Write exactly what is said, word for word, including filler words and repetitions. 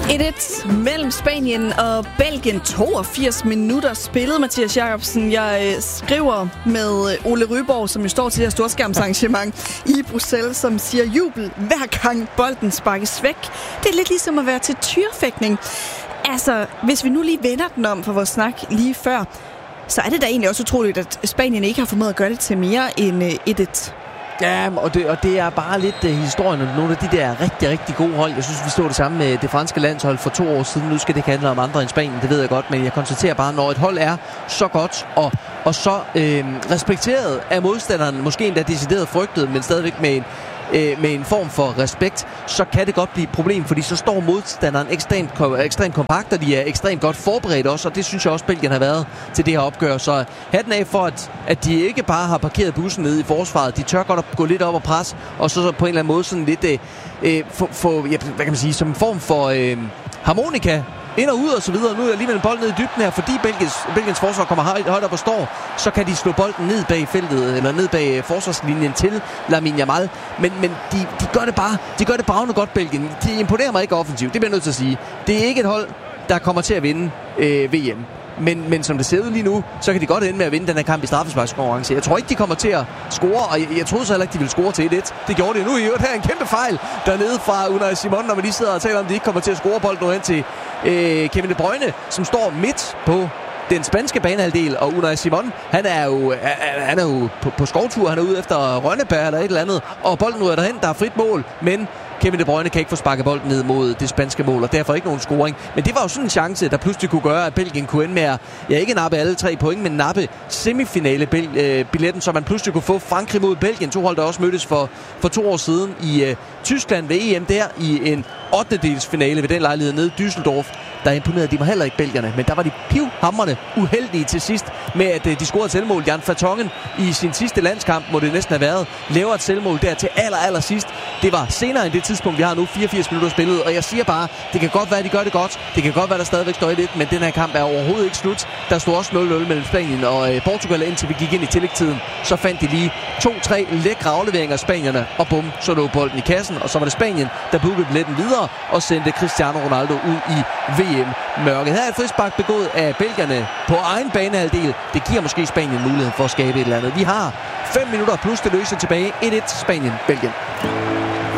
et et mellem Spanien og Belgien. toogfirs minutter spillet, Mathias Jacobsen. Jeg øh, skriver med Ole Ryborg, som jo står til det her storskærmsarrangement i Bruxelles, som siger jubel hver gang bolden sparkes væk. Det er lidt ligesom at være til tyrfægtning. Altså, hvis vi nu lige vender den om for vores snak lige før, så er det da egentlig også utroligt, at Spanien ikke har formået at gøre det til mere end øh, et et. Ja, og det, og det er bare lidt uh, historien om nogle af de der rigtig, rigtig gode hold. Jeg synes, vi stod det samme med det franske landshold for to år siden. Nu skal det ikke handle om andre end Spanien, det ved jeg godt. Men jeg konstaterer bare, når et hold er så godt og, og så øh, respekteret af modstanderen, måske endda decideret frygtet, men stadigvæk med en, øh, med en form for respekt, så kan det godt blive et problem, fordi så står modstanderen ekstremt, ekstremt kompakt, og de er ekstremt godt forberedt også, og det synes jeg også, Belgien har været til det her opgør. Så hatten af for, at, at de ikke bare har parkeret bussen nede i forsvaret. De tør godt at gå lidt op og presse, og så, så på en eller anden måde sådan lidt, øh, for, for, ja, hvad kan man sige, som en form for øh, harmonika, ind og ud og så videre. Nu er der alligevel en bold ned i dybden her, fordi Belgiens, Belgiens forsvar kommer højt, højt op og står, så kan de slå bolden ned bag feltet, eller ned bag forsvarslinjen til Lamine Yamal. Men, men de, de gør det bare, de gør det bravende godt, Belgien. De imponerer mig ikke offensivt, det bliver jeg nødt til at sige. Det er ikke et hold, der kommer til at vinde øh, V M. Men, men som det ser ud lige nu, så kan de godt ende med at vinde den her kamp i straffesparkskonkurrence. Jeg tror ikke, de kommer til at score, og jeg, jeg troede så heller ikke, de ville score til et et. Det gjorde de nu i øvrigt. Her er en kæmpe fejl dernede fra Unai Simon, når man lige sidder og taler om, at de ikke kommer til at score bolden nu hen til øh, Kevin De Bruyne, som står midt på den spanske banehalvdel, og Unai Simon, han er jo, er, han er jo på, på skovtur, han er ude efter Rønnebær eller et eller andet, og bolden nu er derhen, der er frit mål, men Kevin De Bruyne kan ikke få sparket bolden ned mod det spanske mål, og derfor ikke nogen scoring. Men det var jo sådan en chance, der pludselig kunne gøre, at Belgien kunne ende med at, ja, ikke nappe alle tre point, men nappe semifinale-billetten, så man pludselig kunne få Frankrig mod Belgien. To hold, der også mødtes for, for to år siden i uh, Tyskland ved E M der, i en ottendedelsfinale ved den lejlighed nede i Düsseldorf. Der imponerede de mig heller ikke, belgierne, men der var de pivhamrende uheldige til sidst med, at uh, de scorede et selvmål. Jan Vertonghen i sin sidste landskamp, må det næsten have været, laver et selvmål der til aller, aller sidst. Det var senere end det tidspunkt, vi har nu, fireogfirs minutter spillet, og jeg siger bare, det kan godt være, at de gør det godt. Det kan godt være, der stadigvæk står et et, men den her kamp er overhovedet ikke slut. Der stod også nul nul mellem Spanien og øh, Portugal, indtil vi gik ind i tillægstiden. Så fandt de lige to-tre lækre afleveringer af spanierne, og bum, så lå bolden i kassen, og så var det Spanien, der bookede billetten videre og sendte Cristiano Ronaldo ud i V M-mørket. Her er et frispark begået af belgierne på egen banehalvdel. Det giver måske Spanien muligheden for at skabe et eller andet. Vi har fem minutter plus det løse tilbage. et et Spanien-Belgien.